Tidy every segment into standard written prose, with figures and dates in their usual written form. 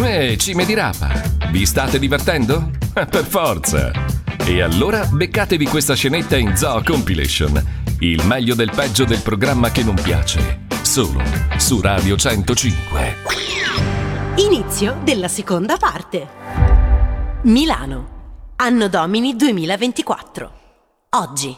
Cime di rapa, vi state divertendo? Per forza! E allora beccatevi questa scenetta in Zoo Compilation, il meglio del peggio del programma che non piace, solo su Radio 105. Inizio della seconda parte. Milano, anno domini 2024. Oggi.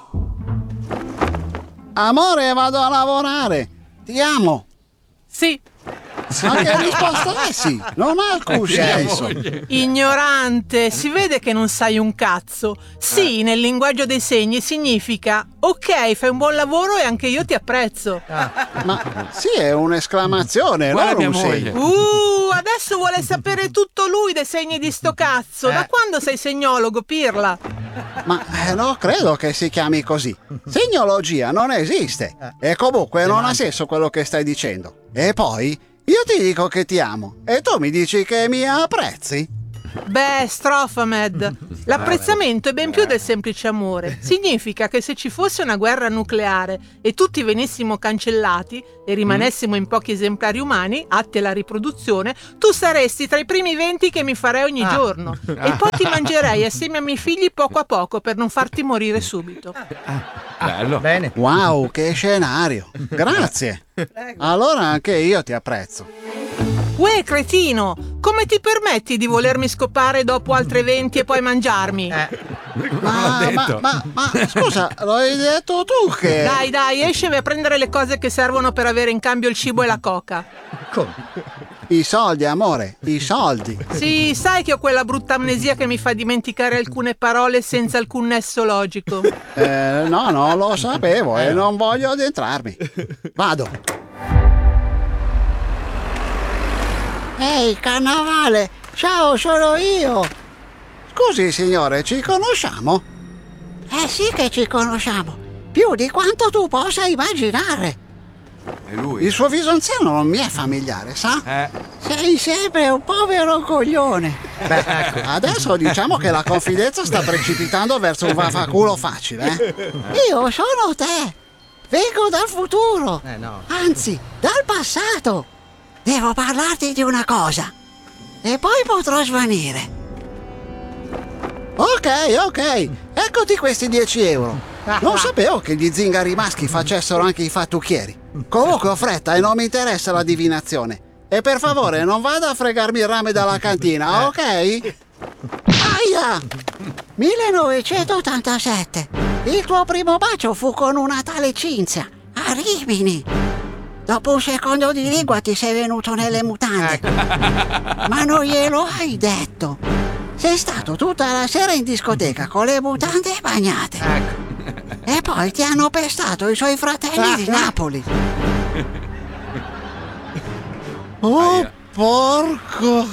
Amore, vado a lavorare. Ti amo. Sì. Ma che risposta è sì? Non ha alcun senso. Ignorante, si vede che non sai un cazzo. Sì, nel linguaggio dei segni significa ok, fai un buon lavoro e anche io ti apprezzo. Ma sì, è un'esclamazione, non un segno. Adesso vuole sapere tutto lui dei segni di sto cazzo. Da quando sei segnologo, pirla? Ma no, credo che si chiami così. Segnologia non esiste. E comunque non ha senso quello che stai dicendo. E poi io ti dico che ti amo e tu mi dici che mi apprezzi? Beh, Strofamed, l'apprezzamento è ben più del semplice amore. Significa che se ci fosse una guerra nucleare e tutti venissimo cancellati e rimanessimo in pochi esemplari umani, atti alla riproduzione, tu saresti tra i primi 20 che mi farei ogni giorno. E poi ti mangerei assieme ai miei figli poco a poco per non farti morire subito. Bello. Bene. Wow, che scenario. Grazie. Allora anche io ti apprezzo. Uè, cretino, come ti permetti di volermi scopare dopo altre 20 e poi mangiarmi? Ma scusa, l'hai detto tu che... Dai, esci a prendere le cose che servono per avere in cambio il cibo e la coca. Come? I soldi, amore, i soldi. Sì, sai che ho quella brutta amnesia che mi fa dimenticare alcune parole senza alcun nesso logico. No, lo sapevo e non voglio addentrarmi. Vado. Ehi, Carnavale, ciao, sono io. Scusi, signore, ci conosciamo? Sì che ci conosciamo, più di quanto tu possa immaginare. E lui? Il suo viso anziano non mi è familiare, sa? Sei sempre un povero coglione. Beh, ecco, adesso diciamo che la confidenza sta precipitando verso un vaffanculo facile, Io sono te. Vengo dal futuro. No. Anzi, dal passato. Devo parlarti di una cosa e poi potrò svanire. Ok, eccoti questi 10 euro. Non sapevo che gli zingari maschi facessero anche i fattucchieri. Comunque ho fretta e non mi interessa la divinazione. E per favore non vada a fregarmi il rame dalla cantina, ok? Aia! 1987. Il tuo primo bacio fu con una tale Cinzia a Rimini. Dopo un secondo di lingua ti sei venuto nelle mutande. Ma non glielo hai detto. Sei stato tutta la sera in discoteca con le mutande bagnate. E poi ti hanno pestato i suoi fratelli di Napoli. Oh, porco.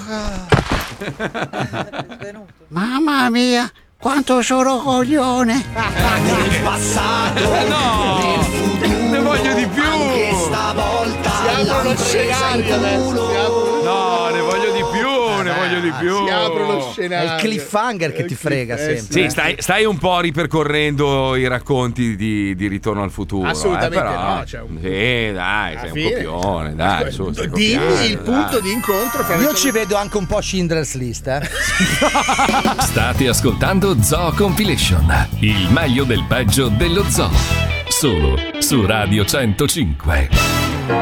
Mamma mia, quanto sono coglione. Nel passato, nel futuro, ne voglio di più. Anche stavolta si apre lo scenario adesso. No, ne voglio di più. Si apre lo scenario. È il cliffhanger che ti frega sempre. Sì, stai un po' ripercorrendo i racconti di Ritorno al futuro. Assolutamente però, no. Sì, dai, sei un copione. Dai, su, sei Dimmi copione, il punto di incontro fra Io ci vedo anche un po' Schindler's List, State ascoltando Zoo Compilation, il meglio del peggio dello zoo. Solo su Radio 105.